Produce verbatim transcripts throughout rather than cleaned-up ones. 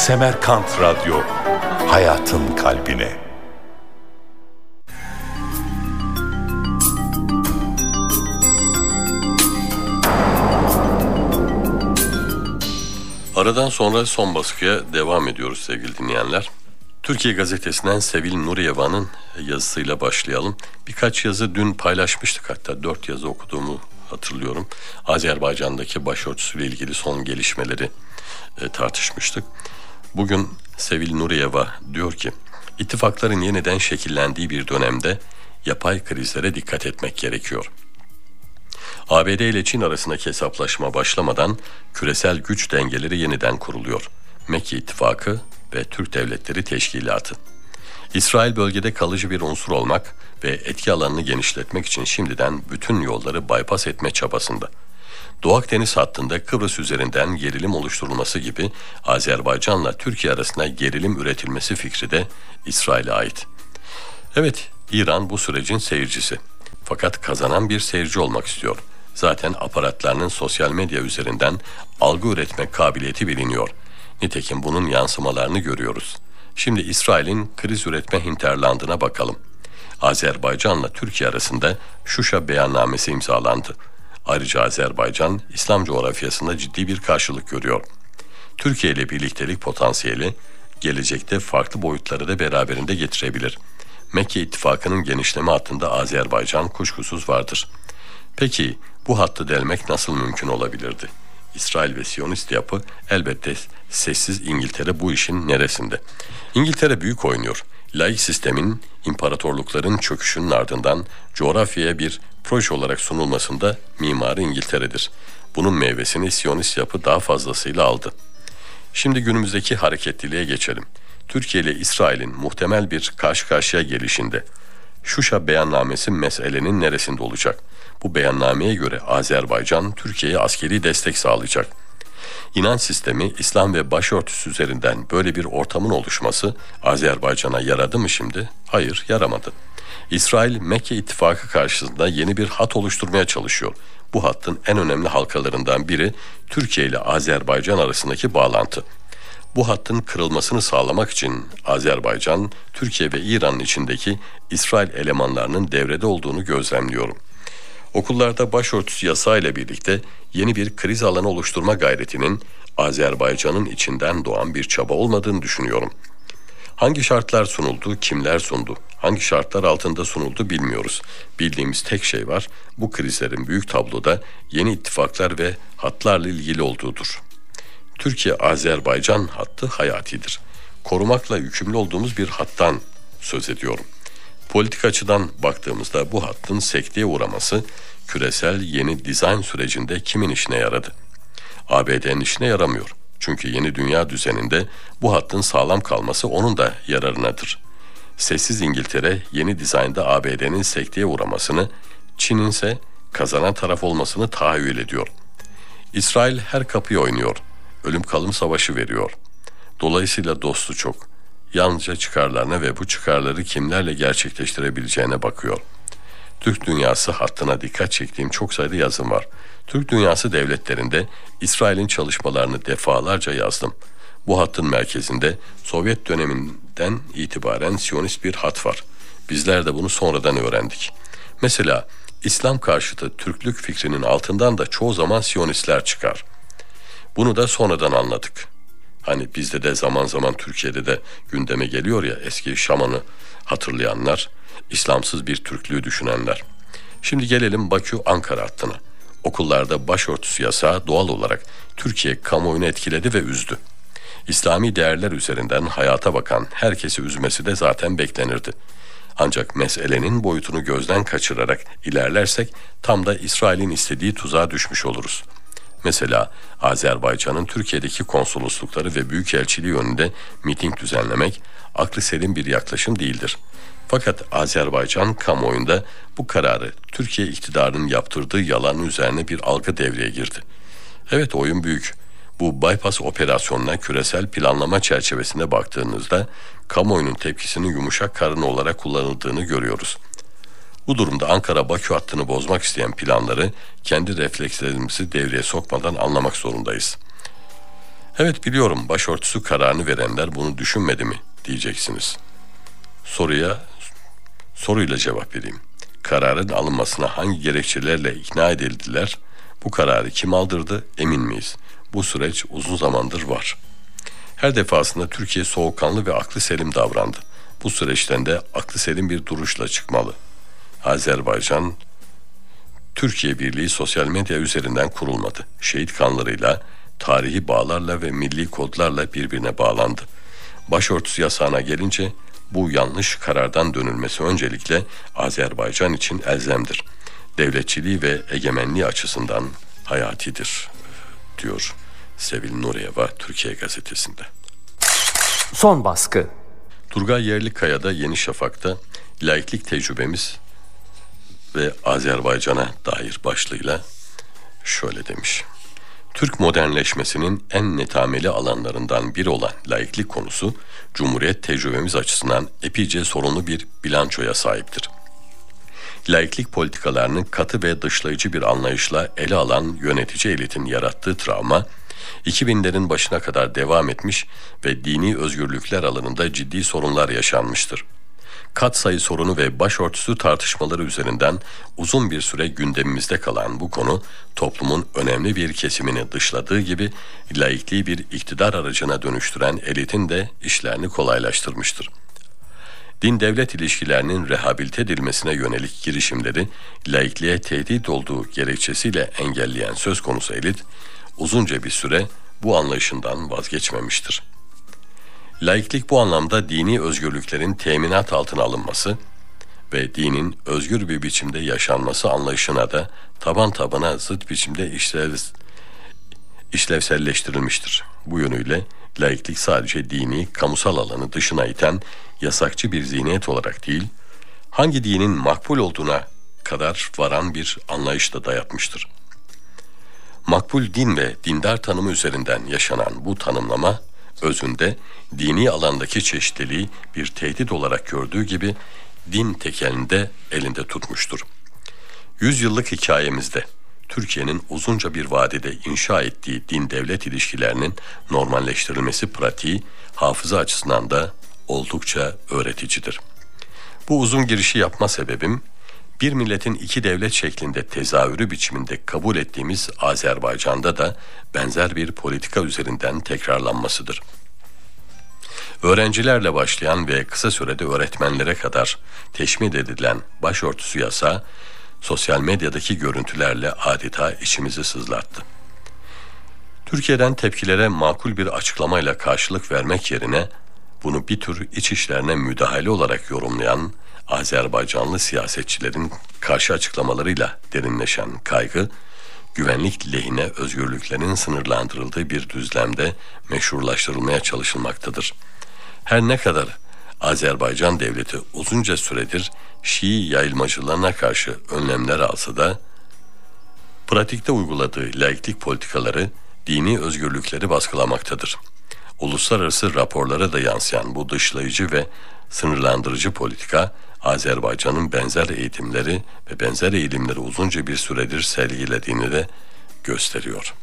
Semerkant Radyo, hayatın kalbine. Aradan sonra son baskıya devam ediyoruz sevgili dinleyenler. Türkiye Gazetesi'nden Sevil Nuriyeva'nın yazısıyla başlayalım. Birkaç yazı dün paylaşmıştık, hatta dört yazı okuduğumu hatırlıyorum. Azerbaycan'daki başörtüsüyle ilgili son gelişmeleri e, tartışmıştık. Bugün Sevil Nuriyeva diyor ki, ittifakların yeniden şekillendiği bir dönemde yapay krizlere dikkat etmek gerekiyor. A B D ile Çin arasındaki hesaplaşma başlamadan küresel güç dengeleri yeniden kuruluyor. Mekke İttifakı ve Türk Devletleri Teşkilatı. İsrail bölgede kalıcı bir unsur olmak ve etki alanını genişletmek için şimdiden bütün yolları bypass etme çabasında. Doğu Akdeniz hattında Kıbrıs üzerinden gerilim oluşturulması gibi Azerbaycan'la Türkiye arasında gerilim üretilmesi fikri de İsrail'e ait. Evet, İran bu sürecin seyircisi. Fakat kazanan bir seyirci olmak istiyor. Zaten aparatlarının sosyal medya üzerinden algı üretme kabiliyeti biliniyor. Nitekim bunun yansımalarını görüyoruz. Şimdi İsrail'in kriz üretme hinterlandına bakalım. Azerbaycan'la Türkiye arasında Şuşa beyannamesi imzalandı. Ayrıca Azerbaycan, İslam coğrafyasında ciddi bir karşılık görüyor. Türkiye ile birliktelik potansiyeli gelecekte farklı boyutları da beraberinde getirebilir. Mekke İttifakı'nın genişleme hattında Azerbaycan kuşkusuz vardır. Peki bu hattı delmek nasıl mümkün olabilirdi? İsrail ve Siyonist yapı elbette sessiz İngiltere bu işin neresinde? İngiltere büyük oynuyor. Laik sistemin imparatorlukların çöküşünün ardından coğrafyaya bir proje olarak sunulmasında mimarı İngiltere'dir. Bunun meyvesini Siyonist yapı daha fazlasıyla aldı. Şimdi günümüzdeki hareketliliğe geçelim. Türkiye ile İsrail'in muhtemel bir karşı karşıya gelişinde Şuşa beyannamesi meselenin neresinde olacak? Bu beyannameye göre Azerbaycan Türkiye'ye askeri destek sağlayacak. İnanç sistemi, İslam ve başörtüsü üzerinden böyle bir ortamın oluşması Azerbaycan'a yaradı mı şimdi? Hayır, yaramadı. İsrail, Mekke İttifakı karşısında yeni bir hat oluşturmaya çalışıyor. Bu hattın en önemli halkalarından biri Türkiye ile Azerbaycan arasındaki bağlantı. Bu hattın kırılmasını sağlamak için Azerbaycan, Türkiye ve İran'ın içindeki İsrail elemanlarının devrede olduğunu gözlemliyorum. Okullarda başörtüsü yasağı ile birlikte yeni bir kriz alanı oluşturma gayretinin Azerbaycan'ın içinden doğan bir çaba olmadığını düşünüyorum. Hangi şartlar sunuldu, kimler sundu, hangi şartlar altında sunuldu bilmiyoruz. Bildiğimiz tek şey var, bu krizlerin büyük tabloda yeni ittifaklar ve hatlarla ilgili olduğudur. Türkiye-Azerbaycan hattı hayatidir. Korumakla yükümlü olduğumuz bir hattan söz ediyorum. Politik açıdan baktığımızda bu hattın sekteye uğraması küresel yeni dizayn sürecinde kimin işine yaradı? A B D'nin işine yaramıyor. Çünkü yeni dünya düzeninde bu hattın sağlam kalması onun da yararınadır. Sessiz İngiltere yeni dizaynda A B D'nin sekteye uğramasını, Çin'in ise kazanan taraf olmasını tahayyül ediyor. İsrail her kapıyı oynuyor. Ölüm kalım savaşı veriyor. Dolayısıyla dostu çok. Yalnızca çıkarlarına ve bu çıkarları kimlerle gerçekleştirebileceğine bakıyor. Türk dünyası hattına dikkat çektiğim çok sayıda yazım var. Türk dünyası devletlerinde İsrail'in çalışmalarını defalarca yazdım. Bu hattın merkezinde Sovyet döneminden itibaren Siyonist bir hat var. Bizler de bunu sonradan öğrendik. Mesela İslam karşıtı Türklük fikrinin altından da çoğu zaman Siyonistler çıkar. Bunu da sonradan anladık. Hani bizde de zaman zaman Türkiye'de de gündeme geliyor ya, eski Şaman'ı hatırlayanlar, İslamsız bir Türklüğü düşünenler. Şimdi gelelim Bakü-Ankara hattına. Okullarda başörtüsü yasağı doğal olarak Türkiye kamuoyunu etkiledi ve üzdü. İslami değerler üzerinden hayata bakan herkesi üzmesi de zaten beklenirdi. Ancak meselenin boyutunu gözden kaçırarak ilerlersek tam da İsrail'in istediği tuzağa düşmüş oluruz. Mesela Azerbaycan'ın Türkiye'deki konsoloslukları ve büyükelçiliği önünde miting düzenlemek aklı selim bir yaklaşım değildir. Fakat Azerbaycan kamuoyunda bu kararı Türkiye iktidarının yaptırdığı yalan üzerine bir algı devreye girdi. Evet, oyun büyük. Bu bypass operasyonuna küresel planlama çerçevesinde baktığınızda kamuoyunun tepkisinin yumuşak karnı olarak kullanıldığını görüyoruz. Bu durumda Ankara-Bakü hattını bozmak isteyen planları kendi reflekslerimizi devreye sokmadan anlamak zorundayız. Evet biliyorum, başörtüsü kararını verenler bunu düşünmedi mi diyeceksiniz. Soruya soruyla cevap vereyim. Kararın alınmasına hangi gerekçelerle ikna edildiler? Bu kararı kim aldırdı? Emin miyiz? Bu süreç uzun zamandır var. Her defasında Türkiye soğukkanlı ve aklı selim davrandı. Bu süreçten de aklı selim bir duruşla çıkmalı. Azerbaycan, Türkiye Birliği sosyal medya üzerinden kurulmadı. Şehit kanlarıyla, tarihi bağlarla ve milli kodlarla birbirine bağlandı. Başörtüsü yasağına gelince bu yanlış karardan dönülmesi öncelikle Azerbaycan için elzemdir. Devletçiliği ve egemenliği açısından hayatidir, diyor Sevil Nuriyeva Türkiye Gazetesi'nde. Son baskı. Turgay Yerlikaya da Yeni Şafak'ta laiklik tecrübemiz ve Azerbaycan'a dair başlığıyla şöyle demiş. Türk modernleşmesinin en netameli alanlarından biri olan laiklik konusu, Cumhuriyet tecrübemiz açısından epeyce sorunlu bir bilançoya sahiptir. Laiklik politikalarını katı ve dışlayıcı bir anlayışla ele alan yönetici elitin yarattığı travma, iki binlerin başına kadar devam etmiş ve dini özgürlükler alanında ciddi sorunlar yaşanmıştır. Katsayı sorunu ve başörtüsü tartışmaları üzerinden uzun bir süre gündemimizde kalan bu konu, toplumun önemli bir kesimini dışladığı gibi laikliği bir iktidar aracına dönüştüren elitin de işlerini kolaylaştırmıştır. Din-devlet ilişkilerinin rehabilite edilmesine yönelik girişimleri laikliğe tehdit olduğu gerekçesiyle engelleyen söz konusu elit, uzunca bir süre bu anlayışından vazgeçmemiştir. Laiklik bu anlamda dini özgürlüklerin teminat altına alınması ve dinin özgür bir biçimde yaşanması anlayışına da taban tabana zıt biçimde işlev, işlevselleştirilmiştir. Bu yönüyle laiklik sadece dini, kamusal alanı dışına iten yasakçı bir zihniyet olarak değil, hangi dinin makbul olduğuna kadar varan bir anlayışla dayatmıştır. Makbul din ve dindar tanımı üzerinden yaşanan bu tanımlama, özünde dini alandaki çeşitliliği bir tehdit olarak gördüğü gibi din tekelini de elinde tutmuştur. Yüzyıllık hikayemizde Türkiye'nin uzunca bir vadede inşa ettiği din-devlet ilişkilerinin normalleştirilmesi pratiği hafıza açısından da oldukça öğreticidir. Bu uzun girişi yapma sebebim, bir milletin iki devlet şeklinde tezahürü biçiminde kabul ettiğimiz Azerbaycan'da da benzer bir politika üzerinden tekrarlanmasıdır. Öğrencilerle başlayan ve kısa sürede öğretmenlere kadar teşmil edilen başörtüsü yasağı, sosyal medyadaki görüntülerle adeta içimizi sızlattı. Türkiye'den tepkilere makul bir açıklamayla karşılık vermek yerine, bunu bir tür iç işlerine müdahale olarak yorumlayan Azerbaycanlı siyasetçilerin karşı açıklamalarıyla derinleşen kaygı, güvenlik lehine özgürlüklerin sınırlandırıldığı bir düzlemde meşrulaştırılmaya çalışılmaktadır. Her ne kadar Azerbaycan devleti uzunca süredir Şii yayılmacılığına karşı önlemler alsa da, pratikte uyguladığı laiklik politikaları dini özgürlükleri baskılamaktadır. Uluslararası raporlara da yansıyan bu dışlayıcı ve sınırlandırıcı politika, Azerbaycan'ın benzer eğitimleri ve benzer eğilimleri uzunca bir süredir sergilediğini de gösteriyor.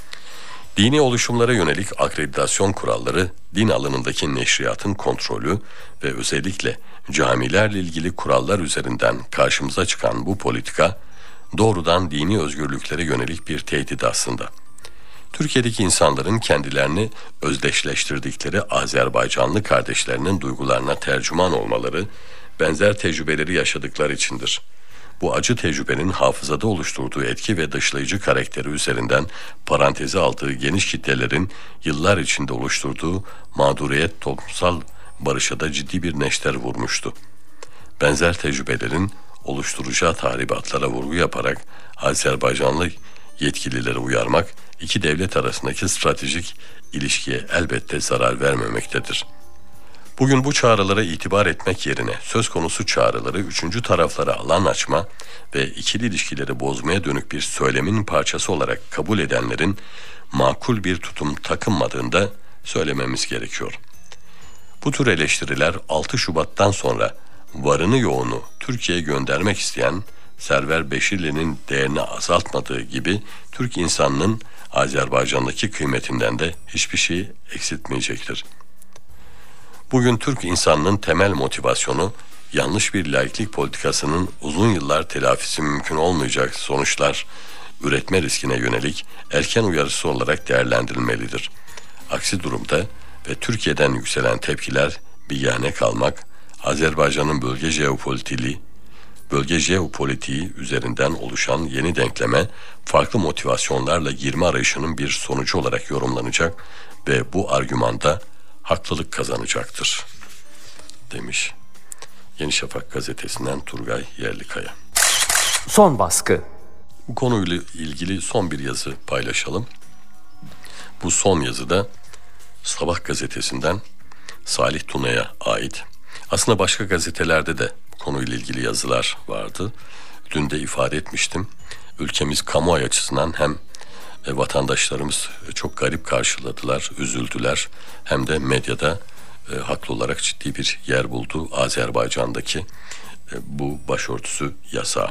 Dini oluşumlara yönelik akreditasyon kuralları, din alanındaki neşriyatın kontrolü ve özellikle camilerle ilgili kurallar üzerinden karşımıza çıkan bu politika, doğrudan dini özgürlüklere yönelik bir tehdit aslında. Türkiye'deki insanların kendilerini özdeşleştirdikleri Azerbaycanlı kardeşlerinin duygularına tercüman olmaları, benzer tecrübeleri yaşadıkları içindir. Bu acı tecrübenin hafızada oluşturduğu etki ve dışlayıcı karakteri üzerinden paranteze aldığı geniş kitlelerin yıllar içinde oluşturduğu mağduriyet toplumsal barışa da ciddi bir neşter vurmuştu. Benzer tecrübelerin oluşturacağı tahribatlara vurgu yaparak Azerbaycanlı yetkilileri uyarmak, iki devlet arasındaki stratejik ilişkiye elbette zarar vermemektedir. Bugün bu çağrılara itibar etmek yerine söz konusu çağrıları üçüncü taraflara alan açma ve ikili ilişkileri bozmaya dönük bir söylemin parçası olarak kabul edenlerin makul bir tutum takınmadığında söylememiz gerekiyor. Bu tür eleştiriler altı Şubat'tan sonra varını yoğunu Türkiye'ye göndermek isteyen Server Beşirli'nin değerini azaltmadığı gibi Türk insanının Azerbaycan'daki kıymetinden de hiçbir şey eksiltmeyecektir. Bugün Türk insanının temel motivasyonu yanlış bir laiklik politikasının uzun yıllar telafisi mümkün olmayacak sonuçlar üretme riskine yönelik erken uyarısı olarak değerlendirilmelidir. Aksi durumda ve Türkiye'den yükselen tepkiler bigane kalmak, Azerbaycan'ın bölge jeopolitiği, bölge jeopolitiği üzerinden oluşan yeni denkleme farklı motivasyonlarla girme arayışının bir sonucu olarak yorumlanacak ve bu argümanda haklılık kazanacaktır, demiş. Yeni Şafak gazetesinden Turgay Yerlikaya. Son baskı. Bu konuyla ilgili son bir yazı paylaşalım. Bu son yazıda Sabah gazetesinden Salih Tuna'ya ait. Aslında başka gazetelerde de bu konuyla ilgili yazılar vardı. Dün de ifade etmiştim. Ülkemiz kamuoyu açısından hem vatandaşlarımız çok garip karşıladılar, üzüldüler. Hem de medyada e, haklı olarak ciddi bir yer buldu Azerbaycan'daki e, bu başörtüsü yasağı.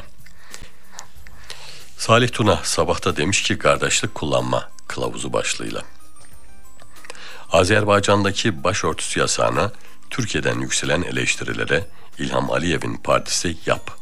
Salih Tuna Sabah'ta demiş ki kardeşlik kullanma kılavuzu başlığıyla. Azerbaycan'daki başörtüsü yasağına Türkiye'den yükselen eleştirilere İlham Aliyev'in partisi YAP